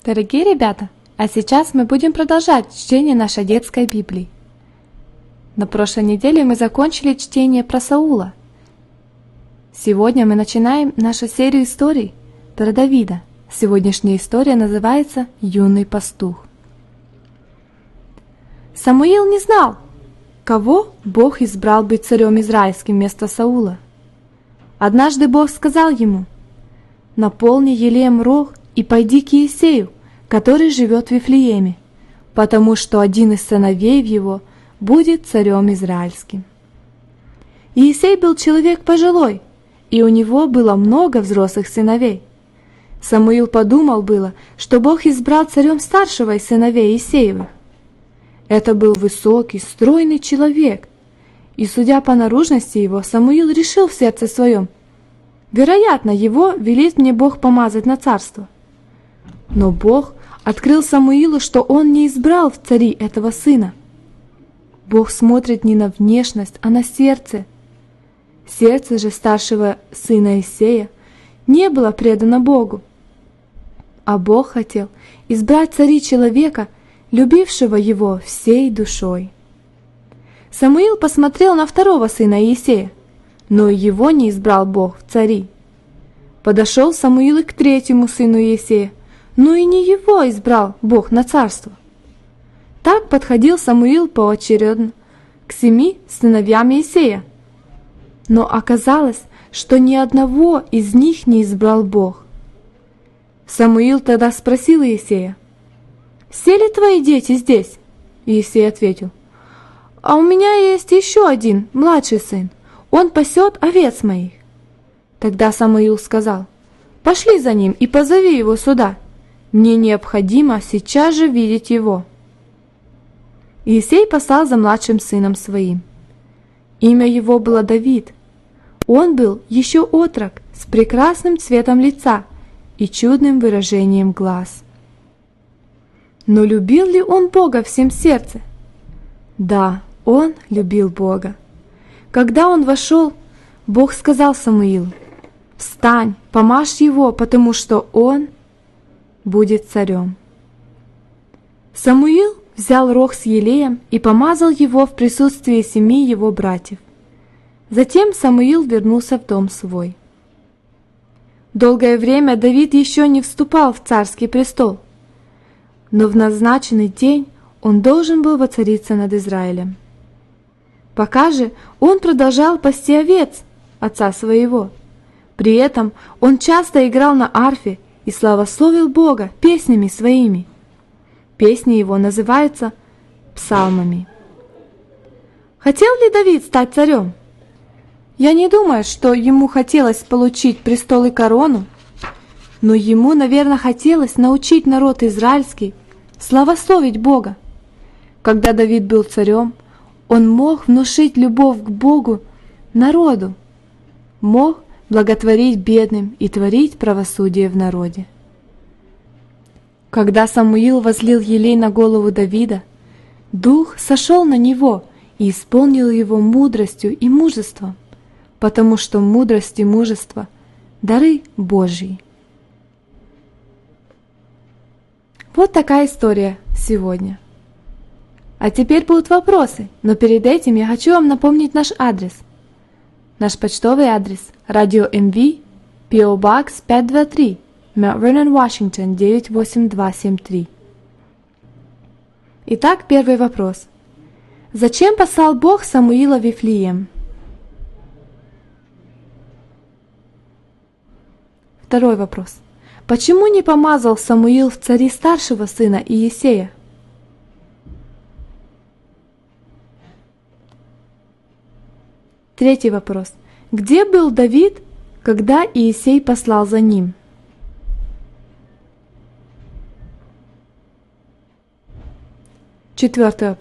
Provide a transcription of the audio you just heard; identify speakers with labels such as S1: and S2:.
S1: Дорогие ребята, а сейчас мы будем продолжать чтение нашей детской Библии. На прошлой неделе мы закончили чтение про Саула. Сегодня мы начинаем нашу серию историй про Давида. Сегодняшняя история называется «Юный пастух». Самуил не знал, кого Бог избрал быть царем израильским вместо Саула. Однажды Бог сказал ему: «Наполни елеем рог и пойди к Иисею, который живет в Вифлееме, потому что один из сыновей его будет царем израильским». Иисей был человек пожилой, и у него было много взрослых сыновей. Самуил подумал было, что Бог избрал царем старшего из сыновей Иисеевых. Это был высокий, стройный человек, и, судя по наружности его, Самуил решил в сердце своем: вероятно, его велит мне Бог помазать на царство. Но Бог открыл Самуилу, что он не избрал в цари этого сына. Бог смотрит не на внешность, а на сердце. Сердце же старшего сына Иисея не было предано Богу. А Бог хотел избрать цари человека, любившего его всей душой. Самуил посмотрел на второго сына Иисея, но и его не избрал Бог в цари. Подошел Самуил и к третьему сыну Иисея, но и не его избрал Бог на царство. Так подходил Самуил поочередно к 7 сыновьям Иисея. Но оказалось, что ни одного из них не избрал Бог. Самуил тогда спросил Иисея: «Все ли твои дети здесь?» Иисей ответил: «А у меня есть еще один, младший сын. Он пасет овец моих». Тогда Самуил сказал: «Пошли за ним и позови его сюда. Мне необходимо сейчас же видеть его». Иисей послал за младшим сыном своим. Имя его было Давид. Он был еще отрок, с прекрасным цветом лица и чудным выражением глаз. Но любил ли он Бога всем сердцем? Да, он любил Бога. Когда он вошел, Бог сказал Самуилу: «Встань, помажь его, потому что он будет царем». Самуил взял рог с елеем и помазал его в присутствии 7 его братьев. Затем Самуил вернулся в дом свой. Долгое время Давид еще не вступал в царский престол, но в назначенный день он должен был воцариться над Израилем. Пока же он продолжал пасти овец отца своего. При этом он часто играл на арфе и славословил Бога песнями своими. Песни его называются псалмами. Хотел ли Давид стать царем? Я не думаю, что ему хотелось получить престол и корону, но ему, наверное, хотелось научить народ израильский славословить Бога. Когда Давид был царем, он мог внушить любовь к Богу народу, мог благотворить бедным и творить правосудие в народе. Когда Самуил возлил елей на голову Давида, Дух сошел на него и исполнил его мудростью и мужеством, потому что мудрость и мужество – дары Божьи. Вот такая история сегодня. А теперь будут вопросы, но перед этим я хочу вам напомнить наш адрес. Наш почтовый адрес – Radio MV, P.O. Box 523, Mount Vernon, Washington 98273. Итак, первый вопрос. Зачем послал Бог Самуила в Вифлеем? Второй вопрос. Почему не помазал Самуил в цари старшего сына Иисея? Третий вопрос. Где был Давид, когда Иисей послал за ним? Четвертый вопрос.